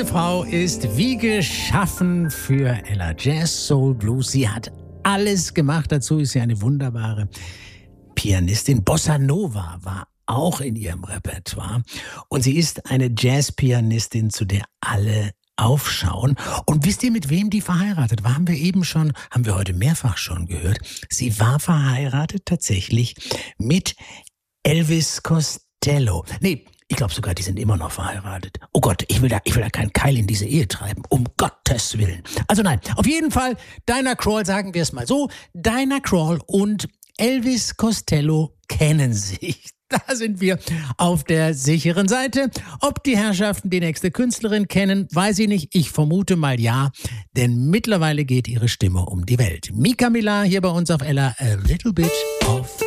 Diese Frau ist wie geschaffen für Ella. Jazz, Soul, Blues. Sie hat alles gemacht. Dazu ist sie eine wunderbare Pianistin. Bossa Nova war auch in ihrem Repertoire. Und sie ist eine Jazzpianistin, zu der alle aufschauen. Und wisst ihr, mit wem die verheiratet war? Haben wir heute mehrfach schon gehört. Sie war verheiratet tatsächlich mit Elvis Costello. Nee, ich glaube sogar, die sind immer noch verheiratet. Oh Gott, ich will da keinen Keil in diese Ehe treiben. Um Gottes Willen. Also nein, auf jeden Fall, Diana Krall, sagen wir es mal so, Diana Krall und Elvis Costello kennen sich. Da sind wir auf der sicheren Seite. Ob die Herrschaften die nächste Künstlerin kennen, weiß ich nicht. Ich vermute mal ja, denn mittlerweile geht ihre Stimme um die Welt. Mika Millar hier bei uns auf Ella, A Little Bit of